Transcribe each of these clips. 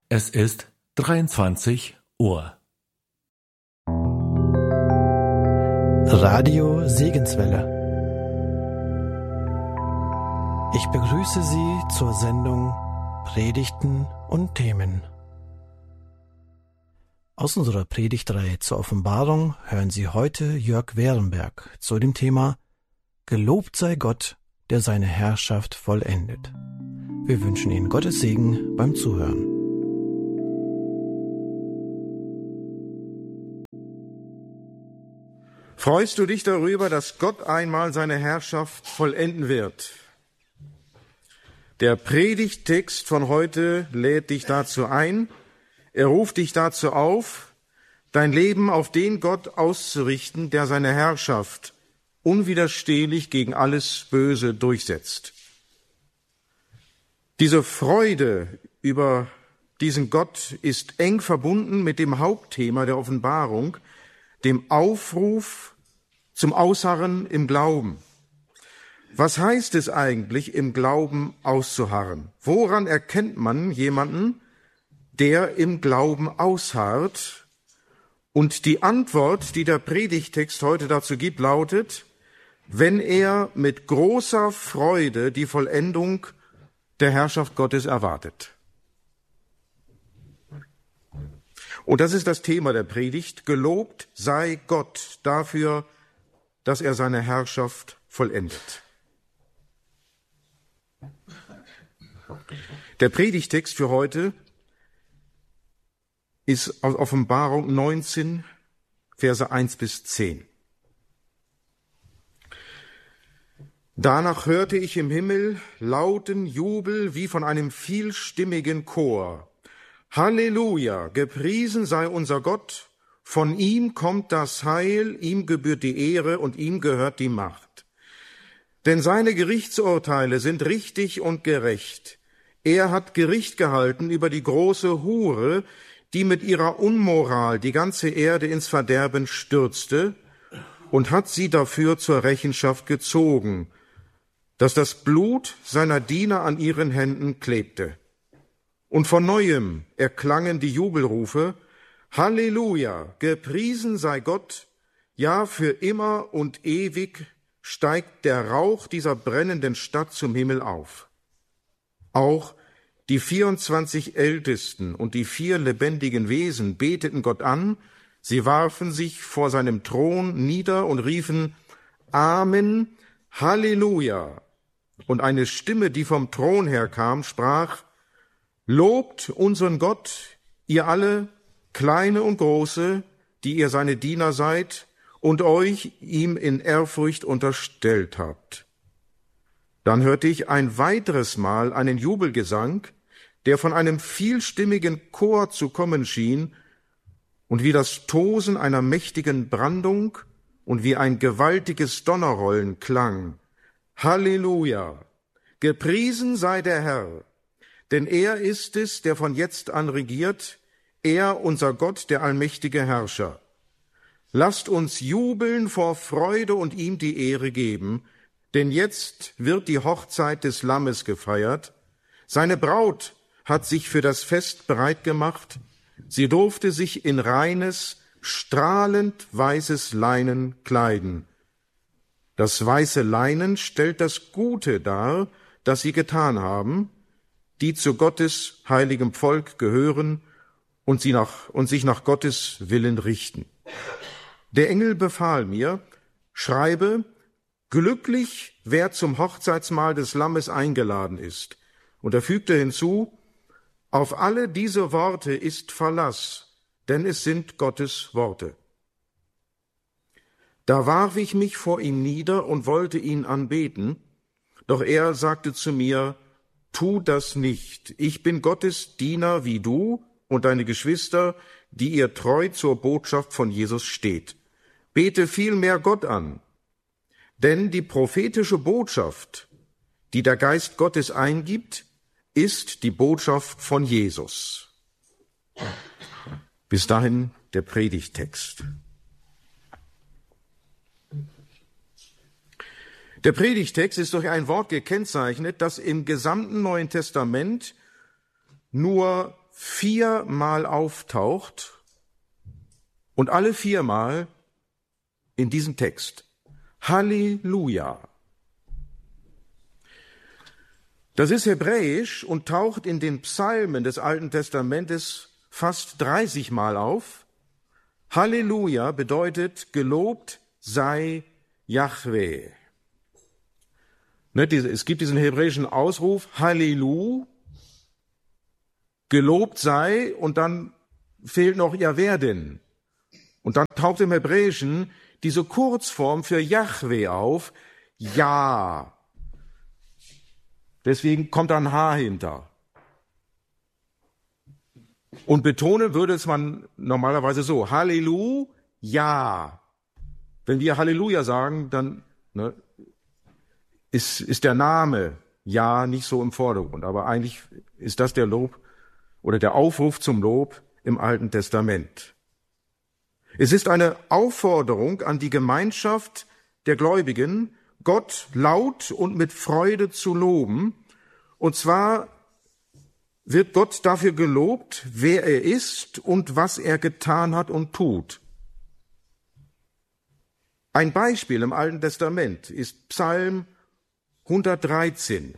Es ist 23 Uhr. Radio Segenswelle. Ich begrüße Sie zur Sendung Predigten und Themen. Aus unserer Predigtreihe zur Offenbarung hören Sie heute Jörg Werenberg zu dem Thema Gelobt sei Gott, der seine Herrschaft vollendet. Wir wünschen Ihnen Gottes Segen beim Zuhören. Freust du dich darüber, dass Gott einmal seine Herrschaft vollenden wird? Der Predigttext von heute lädt dich dazu ein. Er ruft dich dazu auf, dein Leben auf den Gott auszurichten, der seine Herrschaft unwiderstehlich gegen alles Böse durchsetzt. Diese Freude über diesen Gott ist eng verbunden mit dem Hauptthema der Offenbarung, dem Aufruf zum Ausharren im Glauben. Was heißt es eigentlich, im Glauben auszuharren? Woran erkennt man jemanden, der im Glauben ausharrt? Und die Antwort, die der Predigttext heute dazu gibt, lautet: Wenn er mit großer Freude die Vollendung der Herrschaft Gottes erwartet. Und das ist das Thema der Predigt. Gelobt sei Gott dafür, dass er seine Herrschaft vollendet. Der Predigtext für heute ist aus Offenbarung 19, Verse 1 bis 10. Danach hörte ich im Himmel lauten Jubel wie von einem vielstimmigen Chor. Halleluja, gepriesen sei unser Gott, von ihm kommt das Heil, ihm gebührt die Ehre und ihm gehört die Macht. Denn seine Gerichtsurteile sind richtig und gerecht. Er hat Gericht gehalten über die große Hure, die mit ihrer Unmoral die ganze Erde ins Verderben stürzte, und hat sie dafür zur Rechenschaft gezogen, dass das Blut seiner Diener an ihren Händen klebte. Und von Neuem erklangen die Jubelrufe: Halleluja, gepriesen sei Gott, ja, für immer und ewig steigt der Rauch dieser brennenden Stadt zum Himmel auf. Auch die 24 Ältesten und die 4 lebendigen Wesen beteten Gott an, sie warfen sich vor seinem Thron nieder und riefen: Amen, Halleluja. Und eine Stimme, die vom Thron herkam, sprach: Lobt unseren Gott, ihr alle, Kleine und Große, die ihr seine Diener seid und euch ihm in Ehrfurcht unterstellt habt. Dann hörte ich ein weiteres Mal einen Jubelgesang, der von einem vielstimmigen Chor zu kommen schien und wie das Tosen einer mächtigen Brandung und wie ein gewaltiges Donnerrollen klang. Halleluja! Gepriesen sei der Herr, denn er ist es, der von jetzt an regiert, er, unser Gott, der allmächtige Herrscher. Lasst uns jubeln vor Freude und ihm die Ehre geben, denn jetzt wird die Hochzeit des Lammes gefeiert. Seine Braut hat sich für das Fest bereit gemacht. Sie durfte sich in reines, strahlend weißes Leinen kleiden. Das weiße Leinen stellt das Gute dar, das sie getan haben, die zu Gottes heiligem Volk gehören und sich nach Gottes Willen richten. Der Engel befahl mir: Schreibe: Glücklich, wer zum Hochzeitsmahl des Lammes eingeladen ist. Und er fügte hinzu: Auf alle diese Worte ist Verlass, denn es sind Gottes Worte. Da warf ich mich vor ihm nieder und wollte ihn anbeten, doch er sagte zu mir: Tu das nicht. Ich bin Gottes Diener wie du und deine Geschwister, die ihr treu zur Botschaft von Jesus steht. Bete vielmehr Gott an. Denn die prophetische Botschaft, die der Geist Gottes eingibt, ist die Botschaft von Jesus. Bis dahin der Predigttext. Der Predigtext ist durch ein Wort gekennzeichnet, das im gesamten Neuen Testament nur 4-mal auftaucht und alle 4-mal in diesem Text. Halleluja. Das ist hebräisch und taucht in den Psalmen des Alten Testamentes fast 30-mal auf. Halleluja bedeutet, gelobt sei Jahwe. Es gibt diesen hebräischen Ausruf, Hallelu, gelobt sei, und dann fehlt noch ja wer denn? Und dann taucht im Hebräischen diese Kurzform für Jahwe auf, Ja. Deswegen kommt da ein H hinter. Und betonen würde es man normalerweise so, Halleluja. Wenn wir Halleluja sagen, dann ist der Name Ja nicht so im Vordergrund. Aber eigentlich ist das der Lob oder der Aufruf zum Lob im Alten Testament. Es ist eine Aufforderung an die Gemeinschaft der Gläubigen, Gott laut und mit Freude zu loben. Und zwar wird Gott dafür gelobt, wer er ist und was er getan hat und tut. Ein Beispiel im Alten Testament ist Psalm 113.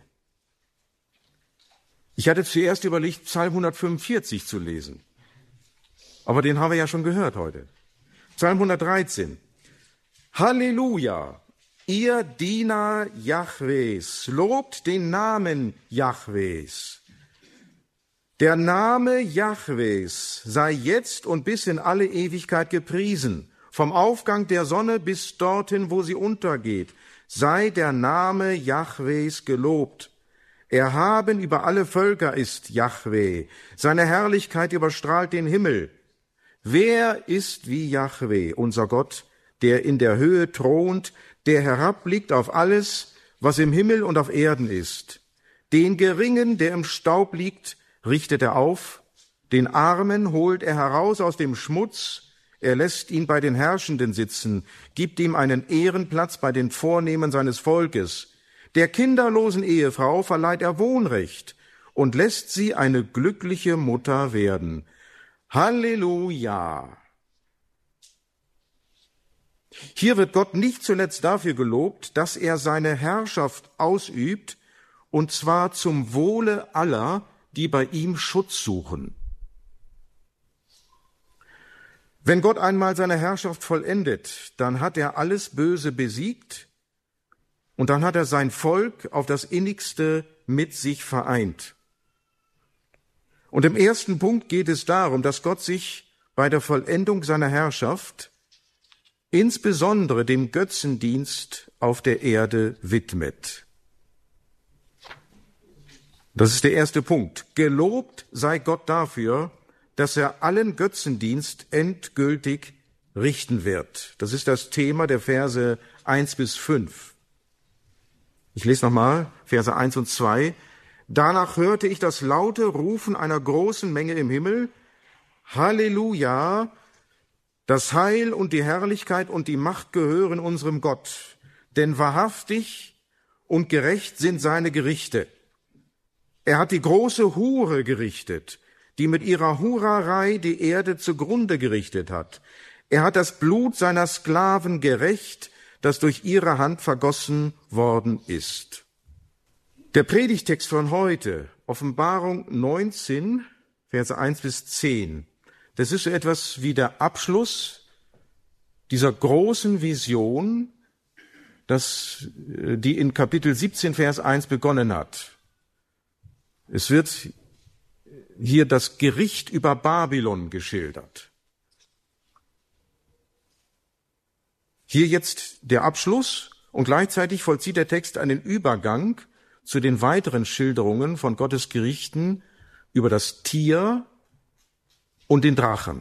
Ich hatte zuerst überlegt, Psalm 145 zu lesen. Aber den haben wir ja schon gehört heute. Psalm 113. Halleluja, ihr Diener Jahwes, lobt den Namen Jahwes. Der Name Jahwes sei jetzt und bis in alle Ewigkeit gepriesen. Vom Aufgang der Sonne bis dorthin, wo sie untergeht, sei der Name Jahwes gelobt. Erhaben über alle Völker ist Jahwe. Seine Herrlichkeit überstrahlt den Himmel. Wer ist wie Jahwe, unser Gott, der in der Höhe thront, der herabblickt auf alles, was im Himmel und auf Erden ist? Den Geringen, der im Staub liegt, richtet er auf, den Armen holt er heraus aus dem Schmutz, er lässt ihn bei den Herrschenden sitzen, gibt ihm einen Ehrenplatz bei den Vornehmen seines Volkes. Der kinderlosen Ehefrau verleiht er Wohnrecht und lässt sie eine glückliche Mutter werden. Halleluja! Hier wird Gott nicht zuletzt dafür gelobt, dass er seine Herrschaft ausübt, und zwar zum Wohle aller, die bei ihm Schutz suchen. Wenn Gott einmal seine Herrschaft vollendet, dann hat er alles Böse besiegt und dann hat er sein Volk auf das Innigste mit sich vereint. Und im ersten Punkt geht es darum, dass Gott sich bei der Vollendung seiner Herrschaft insbesondere dem Götzendienst auf der Erde widmet. Das ist der erste Punkt. Gelobt sei Gott dafür, dass er allen Götzendienst endgültig richten wird. Das ist das Thema der Verse 1 bis 5. Ich lese nochmal, Verse 1 und 2. Danach hörte ich das laute Rufen einer großen Menge im Himmel. Halleluja! Das Heil und die Herrlichkeit und die Macht gehören unserem Gott, denn wahrhaftig und gerecht sind seine Gerichte. Er hat die große Hure gerichtet, die mit ihrer Hurerei die Erde zugrunde gerichtet hat. Er hat das Blut seiner Sklaven gerächt, das durch ihre Hand vergossen worden ist. Der Predigtext von heute, Offenbarung 19, Verse 1 bis 10. Das ist so etwas wie der Abschluss dieser großen Vision, die in Kapitel 17, Vers 1 begonnen hat. Es wird hier das Gericht über Babylon geschildert. Hier jetzt der Abschluss und gleichzeitig vollzieht der Text einen Übergang zu den weiteren Schilderungen von Gottes Gerichten über das Tier und den Drachen.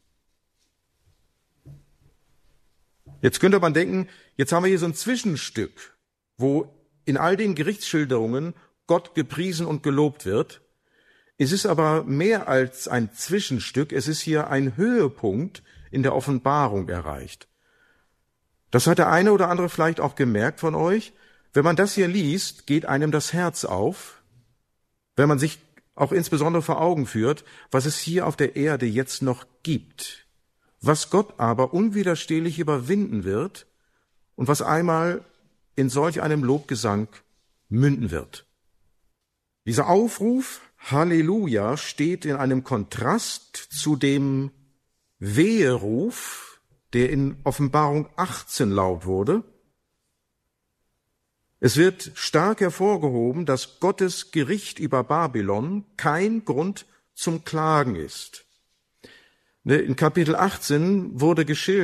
Jetzt könnte man denken, jetzt haben wir hier so ein Zwischenstück, wo in all den Gerichtsschilderungen Gott gepriesen und gelobt wird. Es ist aber mehr als ein Zwischenstück, es ist hier ein Höhepunkt in der Offenbarung erreicht. Das hat der eine oder andere vielleicht auch gemerkt von euch. Wenn man das hier liest, geht einem das Herz auf, wenn man sich auch insbesondere vor Augen führt, was es hier auf der Erde jetzt noch gibt, was Gott aber unwiderstehlich überwinden wird und was einmal in solch einem Lobgesang münden wird. Dieser Aufruf, Halleluja, steht in einem Kontrast zu dem Weheruf, der in Offenbarung 18 laut wurde. Es wird stark hervorgehoben, dass Gottes Gericht über Babylon kein Grund zum Klagen ist. In Kapitel 18 wurde geschildert,